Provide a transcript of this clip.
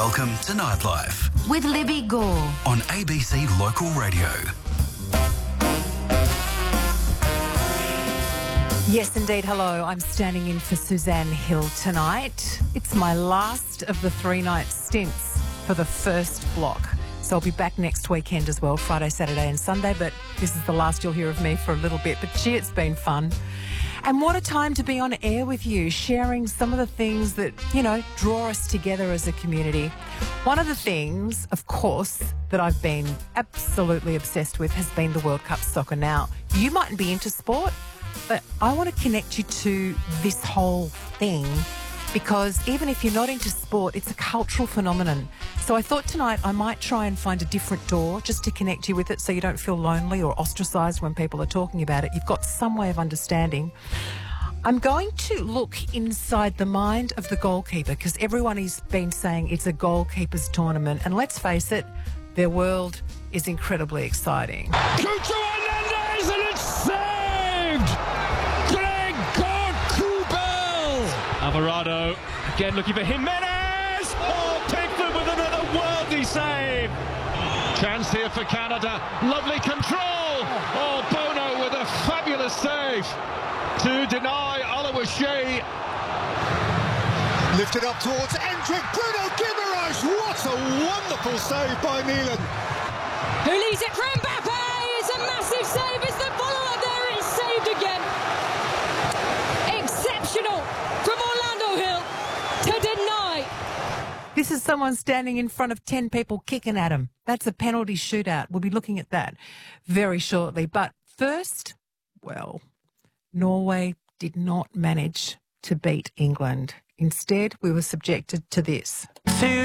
Welcome to Nightlife with Libby Gore on ABC Local Radio. Yes, indeed. Hello. I'm standing in for Suzanne Hill tonight. It's my last of the 3-night stints for the first block. So I'll be back next weekend as well, Friday, Saturday and Sunday. But this is the last you'll hear of me for a little bit. But gee, it's been fun. And what a time to be on air with you, sharing some of the things that, draw us together as a community. One of the things, of course, that I've been absolutely obsessed with has been the World Cup soccer. Now, you mightn't be into sport, but I want to connect you to this whole thing because even if you're not into sport, it's a cultural phenomenon. So I thought tonight I might try and find a different door just to connect you with it so you don't feel lonely or ostracised when people are talking about it. You've got some way of understanding. I'm going to look inside the mind of the goalkeeper because everyone has been saying it's a goalkeeper's tournament. And let's face it, their world is incredibly exciting. Cucho Hernandez, and it's saved! Gregor Kubel! Alvarado again looking for Jimenez! Oh, Pickford with another worldly save! Chance here for Canada. Lovely control! Oh, Bono with a fabulous save to deny Oliver Shea. Lifted up towards Endrick, Bruno Guimaraes, what a wonderful save by Milan. Who leaves it for Mbappe? It's a massive save as the follow-up there, it's saved again. Exceptional from Orlando Hill to deny. This is someone standing in front of 10 people kicking at him. That's a penalty shootout. We'll be looking at that very shortly. But first, Norway did not manage to beat England. Instead, we were subjected to this.